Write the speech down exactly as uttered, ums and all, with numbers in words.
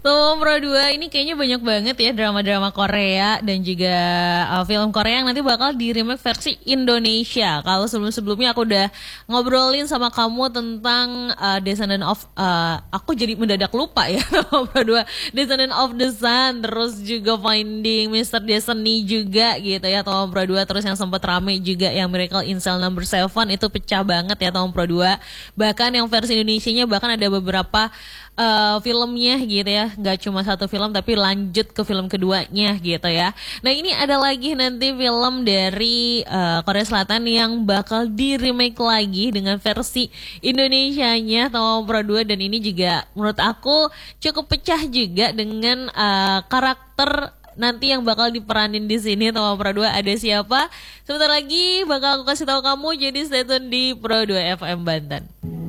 Tomo Pro dua ini kayaknya banyak banget ya drama-drama Korea dan juga uh, film Korea yang nanti bakal di remake versi Indonesia. Kalau sebelum-sebelumnya aku udah ngobrolin sama kamu tentang uh, Descendant of uh, aku jadi mendadak lupa ya Tomo Pro dua, Descendant of the Sun, terus juga Finding Mister Destiny juga gitu ya Tomo Pro dua, terus yang sempat rame juga yang Miracle in Cell Number Seven itu pecah banget ya Tomo Pro dua. Bahkan yang versi Indonesianya bahkan ada beberapa uh, filmnya gitu ya, nggak cuma satu film tapi lanjut ke film keduanya gitu ya. Nah ini ada lagi nanti film dari uh, Korea Selatan yang bakal di remake lagi dengan versi Indonesianya Tomo Pro dua, dan ini juga menurut aku cukup pecah juga dengan uh, karakter nanti yang bakal diperanin di sini Tomo Pro dua. Ada siapa? Sebentar lagi bakal aku kasih tahu kamu, jadi stay tune di Pro dua F M Banten.